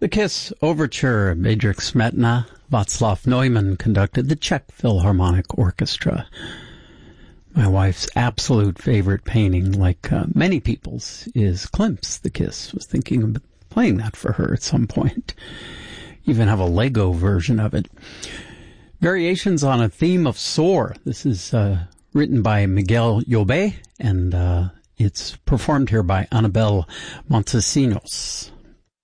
The Kiss Overture, Bedřich Smetana, Václav Neumann conducted, the Czech Philharmonic Orchestra. My wife's absolute favorite painting, like many people's, is Klimt's The Kiss. Was thinking of playing that for her at some point. Even have a Lego version of it. Variations on a Theme of Soar. This is written by Miguel Llobet, and it's performed here by Anabel Montesinos.